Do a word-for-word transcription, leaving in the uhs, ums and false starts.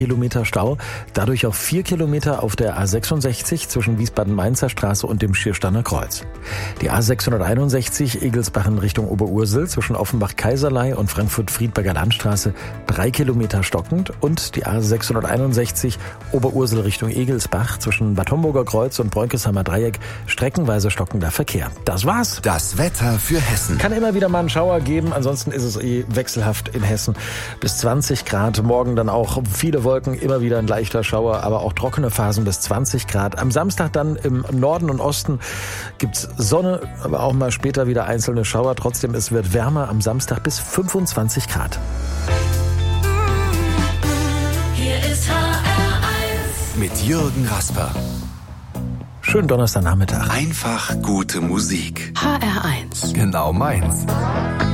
Kilometer Stau, dadurch auch vier Kilometer auf der A sechsundsechzig zwischen Wiesbaden-Mainzer Straße und dem Schiersteiner Kreuz. Die A sechshunderteinundsechzig Egelsbach in Richtung Oberursel zwischen Offenbach-Kaiserlei und Frankfurt-Friedberger Landstraße drei Kilometer stockend und die A sechshunderteinundsechzig Oberursel Richtung Egelsbach zwischen Bad Homburger Kreuz und Breunkesheimer Dreieck streckenweise stockender Verkehr. Das war's. Das Wetter für Hessen. Kann immer wieder mal einen Schauer geben, ansonsten ist es eh wechselhaft in Hessen. Bis zwanzig Grad, morgen dann auch viele Wolken, immer wieder ein leichter Schauer, aber auch trockene Phasen bis zwanzig Grad. Am Samstag dann im Norden und Osten gibt's Sonne, aber auch mal später wieder einzelne Schauer. Trotzdem, es wird wärmer am Samstag bis fünfundzwanzig Grad. Hier ist H R eins Mit Jürgen Rasper. Schönen Donnerstagnachmittag. Einfach gute Musik. H R eins Genau meins.